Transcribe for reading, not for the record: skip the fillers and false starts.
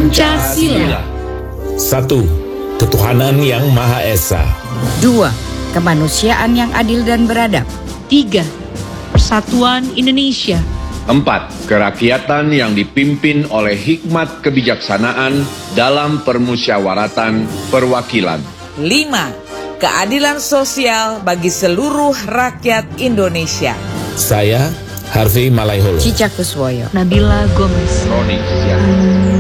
Pancasila. 1. Ketuhanan yang Maha Esa. 2. Kemanusiaan yang adil dan beradab. 3. Persatuan Indonesia. 4. Kerakyatan yang dipimpin oleh hikmat kebijaksanaan dalam permusyawaratan perwakilan. 5. Keadilan sosial bagi seluruh rakyat Indonesia. Saya, Harvey Malaiholo. Cica Kuswoyo. Nabila Gomez. Roni Siahaan.